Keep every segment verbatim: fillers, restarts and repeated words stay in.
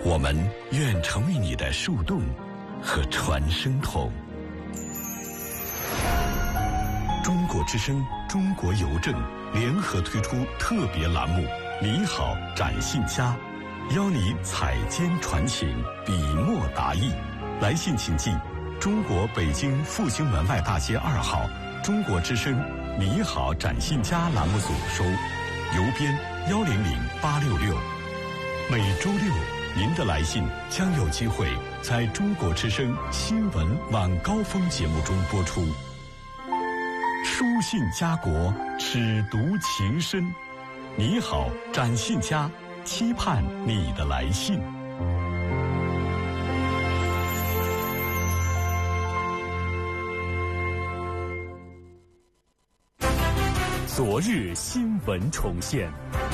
我们愿成为你的树洞和传声筒。中国之声、中国邮政联合推出特别栏目“你好，展信佳”，邀你采笺传情，笔墨达意。来信请寄中国北京复兴门外大街二号中国之声“你好，展信佳”栏目组收，邮编幺零零八六六。每周六，您的来信将有机会在中国之声新闻晚高峰节目中播出。书信家国，尺读情深。你好，展信佳，期盼你的来信。昨日新闻重现。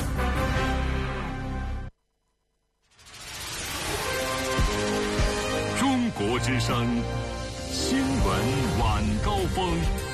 中国之声新闻晚高峰。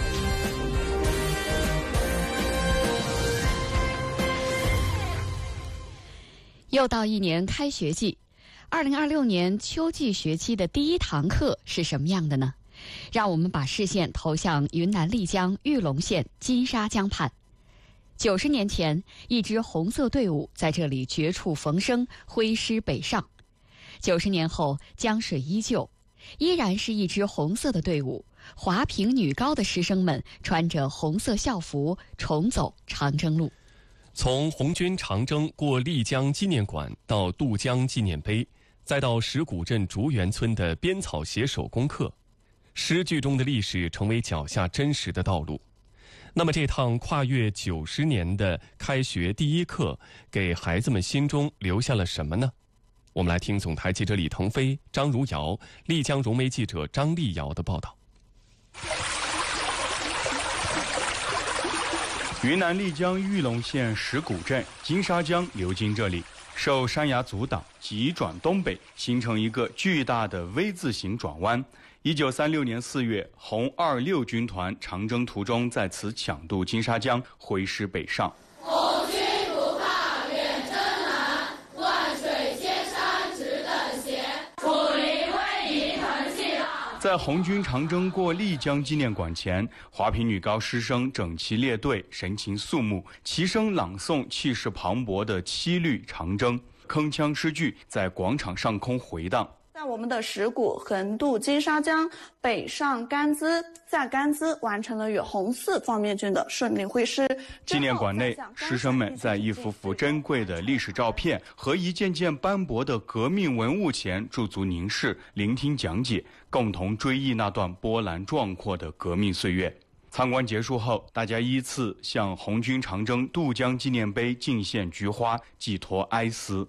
又到一年开学季，二零二六年秋季学期的第一堂课是什么样的呢？让我们把视线投向云南丽江玉龙县金沙江畔。九十年前，一支红色队伍在这里绝处逢生，挥师北上。九十年后，江水依旧，依然是一支红色的队伍。华坪女高的师生们穿着红色校服，重走长征路。 从红军长征过丽江纪念馆到渡江纪念碑，再到石鼓镇竹园村的编草写手工课，诗句中的历史成为脚下真实的道路。那么这趟跨越九十年的开学第一课，给孩子们心中留下了什么呢？我们来听总台记者李腾飞、张如瑶、丽江融媒记者张丽瑶的报道。 云南丽江玉龙县石鼓镇金沙江流经这里，受山崖阻挡，急转东北，形成一个巨大的 V 字形转弯。一九三六年四月，红二六军团长征途中在此抢渡金沙江，挥师北上。 红军不怕远征难，万水千山只等闲，苦林威仪腾气浪。 在红军长征过丽江纪念馆前，华坪女高师生整齐列队，神情肃穆，齐声朗诵气势磅礴的七律长征，铿锵诗句在广场上空回荡。 在我们的石鼓横渡金沙江，北上甘孜，在甘孜完成了与红四方面军的顺利会师。 纪念馆内，师生们在一幅幅珍贵的历史照片和一件件斑驳的革命文物前驻足凝视，聆听讲解，共同追忆那段波澜壮阔的革命岁月。参观结束后，大家依次向红军长征渡江纪念碑敬献菊花，寄托哀思。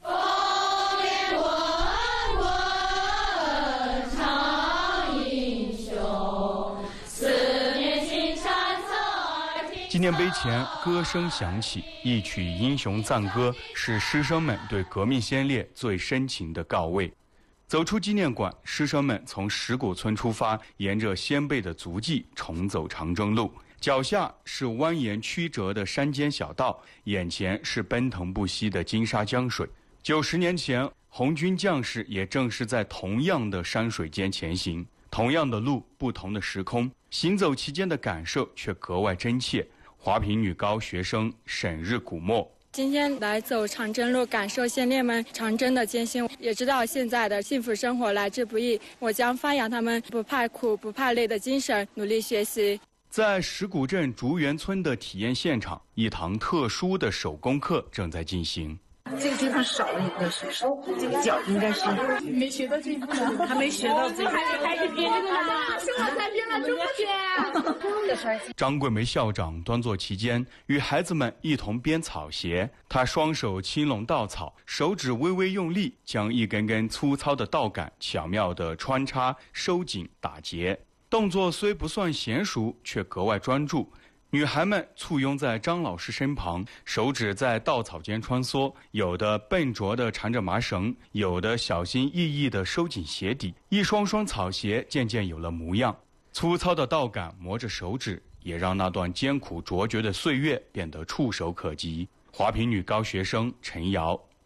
纪念碑前，歌声响起，一曲英雄赞歌，是师生们对革命先烈最深情的告慰。走出纪念馆，师生们从石鼓村出发，沿着先辈的足迹重走长征路。脚下是蜿蜒曲折的山间小道，眼前是奔腾不息的金沙江水。九十年前，红军将士也正是在同样的山水间前行，同样的路，不同的时空，行走其间的感受却格外真切。华坪女高学生沈日古墨， 今天来走长征路，感受先烈们长征的艰辛，也知道现在的幸福生活来之不易。我将发扬他们不怕苦、不怕累的精神，努力学习。 在石鼓镇竹园村的体验现场，一堂特殊的手工课正在进行。 这个地方少了一个是手，这个脚应该是没学到这一步， 还没学到这个， 还没开始编这个呢，是我才编了中学。 张桂梅校长端坐其间，与孩子们一同编草鞋。她双手轻拢稻草，手指微微用力，将一根根粗糙的稻杆巧妙地穿插、收紧、打结。动作虽不算娴熟，却格外专注。女孩们簇拥在张老师身旁，手指在稻草间穿梭，有的笨拙地缠着麻绳，有的小心翼翼地收紧鞋底。一双双草鞋渐渐有了模样，粗糙的稻杆磨着手指，也让那段艰苦卓绝的岁月变得触手可及。华坪女高学生陈瑶，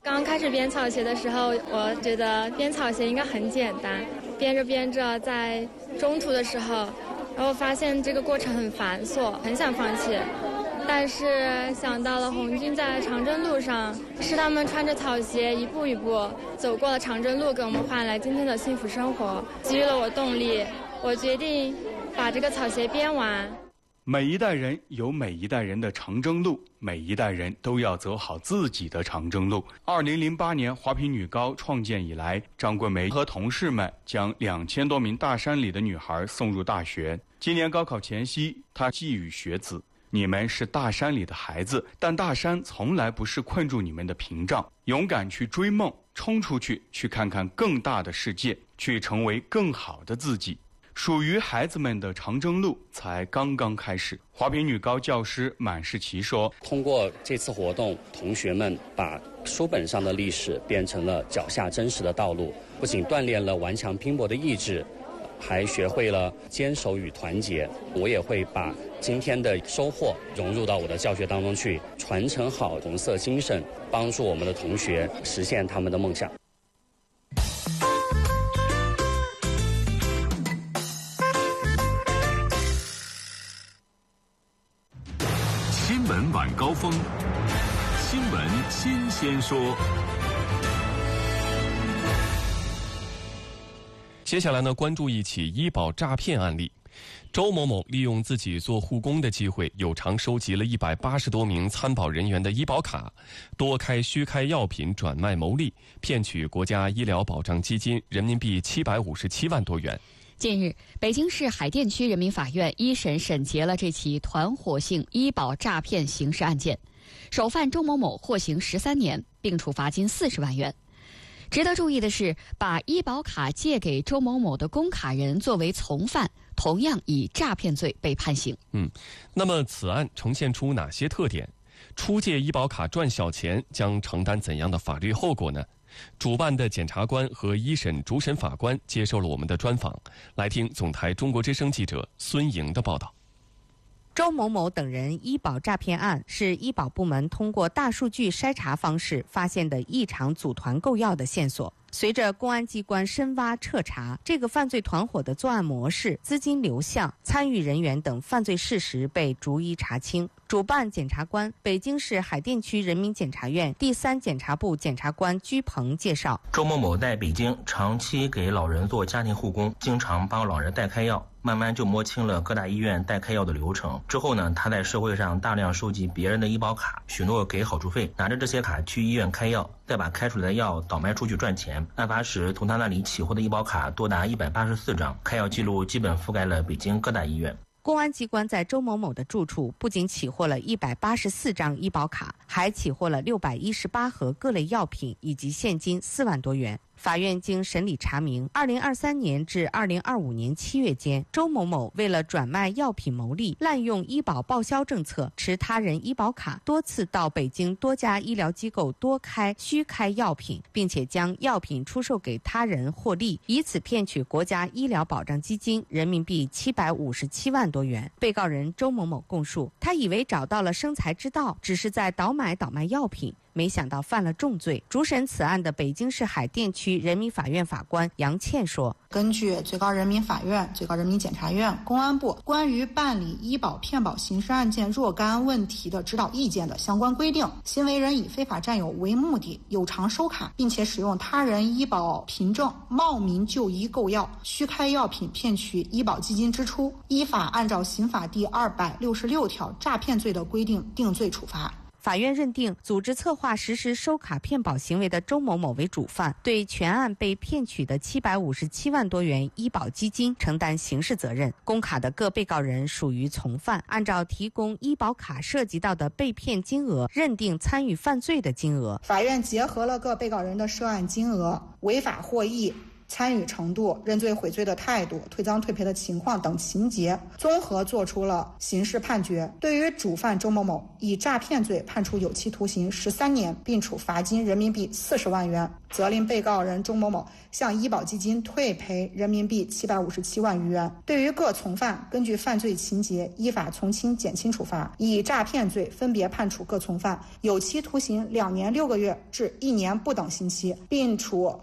刚开始编草鞋的时候，我觉得编草鞋应该很简单，编着编着，在中途的时候，然后发现这个过程很繁琐，很想放弃。但是想到了红军在长征路上，是他们穿着草鞋一步一步走过了长征路，给我们换来今天的幸福生活，给予了我动力。我决定把这个草鞋编完。 每一代人有每一代人的长征路，每一代人都要走好自己的长征路。二零零八年华坪女高创建以来，张桂梅和同事们将两千多名大山里的女孩送入大学。今年高考前夕，她寄语学子：你们是大山里的孩子，但大山从来不是困住你们的屏障。勇敢去追梦，冲出去，去看看更大的世界，去成为更好的自己。属于孩子们的长征路才刚刚开始。华坪女高教师满世奇说： 通过这次活动，同学们把书本上的历史变成了脚下真实的道路，不仅锻炼了顽强拼搏的意志，还学会了坚守与团结。我也会把今天的收获融入到我的教学当中去，传承好红色精神，帮助我们的同学实现他们的梦想。 新闻晚高峰，新闻新鲜说。 接下来呢，关注一起医保诈骗案例。周某某利用自己做护工的机会，有偿收集了一百八十多名参保人员的医保卡，多开虚开药品转卖牟利，骗取国家医疗保障基金人民币七百五十七万多元。 近日，北京市海淀区人民法院一审审结了这起团伙性医保诈骗刑事案件，首犯周某某获刑十三年，并处罚金四十万元。值得注意的是，把医保卡借给周某某的公卡人作为从犯，同样以诈骗罪被判刑。 嗯，那么此案呈现出哪些特点？出借医保卡赚小钱将承担怎样的法律后果呢？主办的检察官和一审主审法官接受了我们的专访，来听总台中国之声记者孙莹的报道。 周某某等人医保诈骗案是医保部门通过大数据筛查方式发现的异常组团购药的线索。随着公安机关深挖彻查，这个犯罪团伙的作案模式、资金流向、参与人员等犯罪事实被逐一查清。主办检察官、北京市海淀区人民检察院第三检察部检察官居鹏介绍， 周某某在北京长期给老人做家庭护工，经常帮老人代开药，慢慢就摸清了各大医院代开药的流程。之后呢，他在社会上大量收集别人的医保卡，许诺给好处费，拿着这些卡去医院开药，再把开出来的药倒卖出去赚钱。案发时，从他那里起获的医保卡多达一百八十四张，开药记录基本覆盖了北京各大医院。 公安机关在周某某的住处不仅起获了一百八十四张医保卡，还起获了六百一十八盒各类药品以及现金四万多元。法院经审理查明，二零二三年至二零二五年七月间，周某某为了转卖药品牟利，滥用医保报销政策，持他人医保卡，多次到北京多家医疗机构多开虚开药品，并且将药品出售给他人获利，以此骗取国家医疗保障基金人民币七百五十七万多元。被告人周某某供述，他以为找到了生财之道，只是在倒买倒卖药品，没想到犯了重罪。主审此案的北京市海淀区人民法院法官杨倩说， 根据最高人民法院、最高人民检察院、公安部关于办理医保骗保刑事案件若干问题的指导意见的相关规定，行为人以非法占有为目的，有偿收卡，并且使用他人医保凭证冒名就医购药，虚开药品骗取医保基金支出，依法按照刑法第二百六十六条诈骗罪的规定定罪处罚。 法院认定组织策划实施收卡骗保行为的周某某为主犯，对全案被骗取的七百五十七万多元医保基金承担刑事责任。公卡的各被告人属于从犯，按照提供医保卡涉及到的被骗金额，认定参与犯罪的金额。 法院结合了各被告人的涉案金额、违法获益、 参与程度、认罪悔罪的态度、退赃退赔的情况等情节，综合作出了刑事判决。对于主犯周某某，以诈骗罪判处有期徒刑十三年，并处罚金人民币四十万元，责令被告人周某某向医保基金退赔人民币七百五十七万余元。对于各从犯，根据犯罪情节依法从轻减轻处罚，以诈骗罪分别判处各从犯有期徒刑两年六个月至一年不等刑期，并处